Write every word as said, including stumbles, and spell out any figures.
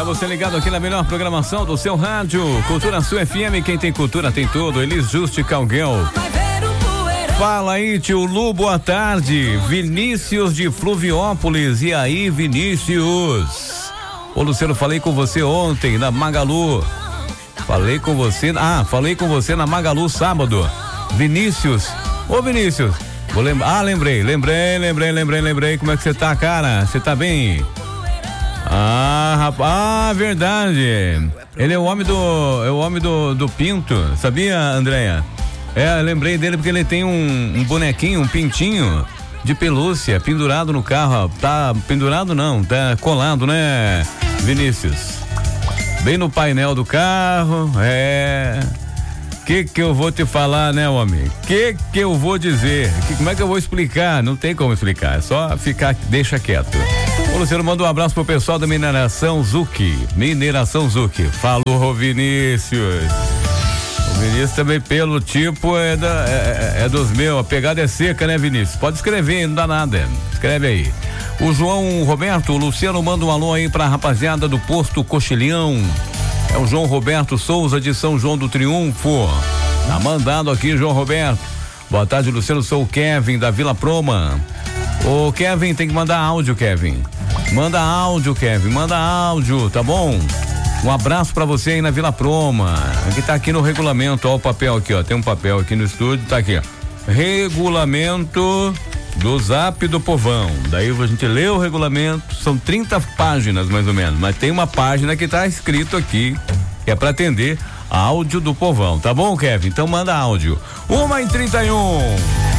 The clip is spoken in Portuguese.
você ligado aqui na melhor programação do seu rádio, Cultura Sul F M, quem tem cultura tem tudo, Elis Juste Calguel. Fala aí, tio Lu, boa tarde, Vinícius de Fluviópolis, e aí, Vinícius? Ô Luciano, falei com você ontem na Magalu, falei com você, ah, falei com você na Magalu sábado, Vinícius, ô Vinícius, vou lembrar, ah, lembrei, lembrei, lembrei, lembrei, lembrei, como é que você tá, cara? Você tá bem? Ah, rapaz, ah, verdade. Ele é o homem do, é o homem do, do pinto, sabia, Andréia? É, lembrei dele porque ele tem um, um bonequinho, um pintinho de pelúcia pendurado no carro. Tá pendurado não, tá colado, né, Vinícius? Bem no painel do carro, é. Que que eu vou te falar, né, homem? Que que eu vou dizer? Que, como é que eu vou explicar? Não tem como explicar, é só ficar, deixa quieto. Ô Luciano, manda um abraço pro pessoal da Mineração Zucchi. Mineração Zucchi. Falou, Vinícius. O Vinícius também, pelo tipo, é, da, é, é dos meus. A pegada é seca, né, Vinícius? Pode escrever, não dá nada. Escreve aí. O João Roberto, o Luciano manda um alô aí pra rapaziada do Posto Coxilhão. É o João Roberto Souza de São João do Triunfo. Tá mandado aqui, João Roberto. Boa tarde, Luciano. Sou o Kevin da Vila Proma. Ô Kevin, tem que mandar áudio, Kevin. Manda áudio, Kevin. Manda áudio, tá bom? Um abraço pra você aí na Vila Proma. Aqui tá aqui no regulamento, ó, o papel aqui, ó. Tem um papel aqui no estúdio, tá aqui, ó. Regulamento do Zap do Povão. Daí a gente lê o regulamento, são trinta páginas mais ou menos, mas tem uma página que tá escrito aqui, que é pra atender áudio do Povão, tá bom, Kevin? Então manda áudio. Uma em trinta e um.